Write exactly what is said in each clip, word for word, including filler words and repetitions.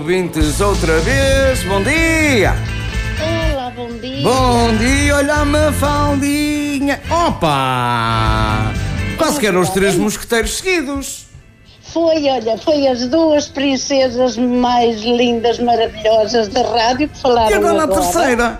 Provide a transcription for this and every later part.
Ouvintes outra vez, bom dia! Olá, bom dia! Bom dia, olha a Mafaldinha! Opa! Quase que eram os três mosqueteiros seguidos. Foi, olha, foi as duas princesas mais lindas, maravilhosas da rádio que falaram E agora agora. a terceira?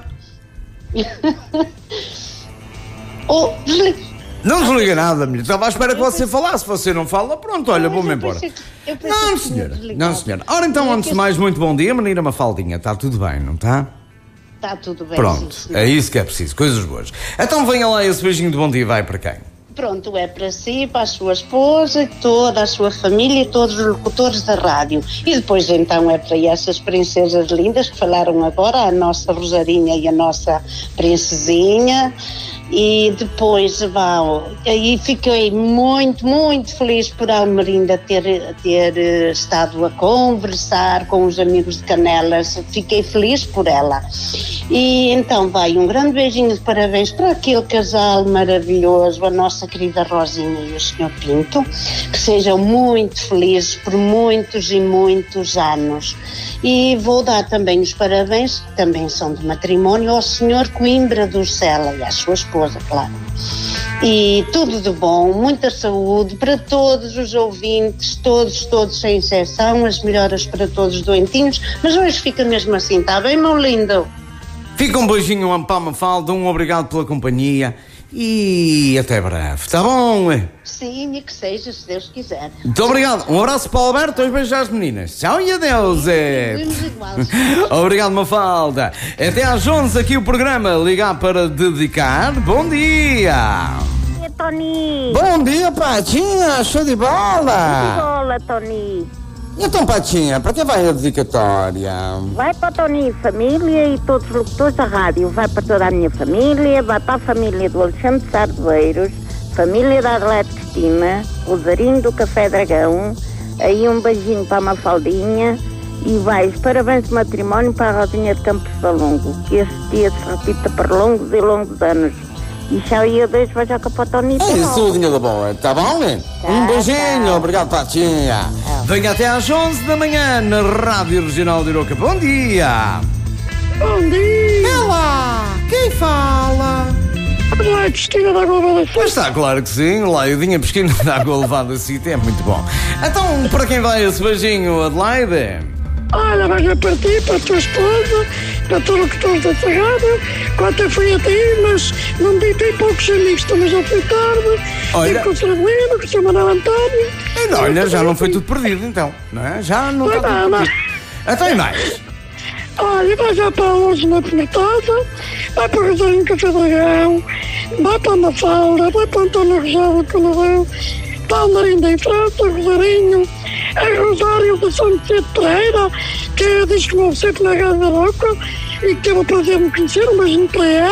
Oh, desliga. Não desliga nada, menina. Estava à espera que você falasse. Se você não fala, pronto, olha, vou-me embora. Não, senhora. Não, senhora. Ora, então, antes de mais, muito bom dia, menina Mafaldinha. Está tudo bem, não está? Está tudo bem. Pronto, sim, é isso que é preciso, coisas boas. Então venha lá esse beijinho de bom dia, vai para quem? Pronto, é para si, para a sua esposa, toda a sua família e todos os locutores da rádio. E depois então é para essas princesas lindas que falaram agora, a nossa Rosarinha e a nossa princesinha. E depois, vá, aí fiquei muito, muito feliz por a Almerinda ter, ter estado a conversar com os amigos de Canelas. Fiquei feliz por ela. E então vai um grande beijinho de parabéns para aquele casal maravilhoso, a nossa querida Rosinha e o senhor Pinto, que sejam muito felizes por muitos e muitos anos. E vou dar também os parabéns, que também são de matrimónio, ao senhor Coimbra do Sela e à sua esposa, claro. E tudo de bom, muita saúde para todos os ouvintes, todos, todos sem exceção, as melhoras para todos os doentinhos, mas hoje fica mesmo assim, está bem, meu lindo? Fica um beijinho, uma pá, Mafalda, um obrigado pela companhia e até breve, tá bom? Sim, e que seja, se Deus quiser. Muito obrigado, um abraço para o Alberto, dois beijos às meninas. Tchau e adeus, é. Obrigado, Mafalda. Até às onze aqui o programa Ligar para Dedicar. Bom dia! Bom dia, Tony! Bom dia, Patinha, show de bola! Bola, Tony! E então, Patinha, para que vai a dedicatória? Vai para o Tony e família e todos os locutores da rádio. Vai para toda a minha família, vai para a família do Alexandre Sardeiros, família da Arlete Cristina, Rosarinho do Café Dragão, aí um beijinho para a Mafaldinha e vais parabéns de matrimónio para a Rosinha de Campos Valongo, que este dia se repita por longos e longos anos. E tchau e adeus, vai já para o Tony. É isso, dinheiro boa, tá bom, né? Tá, Um beijinho, tá. obrigado, Patinha. Tá. Venha até às onze da manhã na Rádio Regional de Iroca. Bom dia! Bom dia! Olá! Quem fala? Lá é Cristina da Água Levada Pois está, claro que sim. Laidinha Pesquina da Água Levada City é muito bom. Então, para quem vai esse beijinho, Adelaide? Olha, vai para ti, para a tua esposa, para todos que estão dessa rádio. Quanto fui a ti, mas não vi, tem poucos amigos, também já fui tarde. Olha. Tive com o Serafino, com o seu Manuel António. E não, olha, já não foi tudo perdido, então. Não é? Já não Não, está não, tudo não. perdido. Então e mais? Olha, vai já para a Hoje na Penitosa, vai para o Rosarinho Café Dragão, vai para a Mafalda, vai para o António Rosado Caladão, para a Almerinda em França, Rosarinho, a Rosário da São Vicente Pereira, que diz que vou sempre na Casa da Boca e que teve o prazer de me conhecer, um beijinho para ela.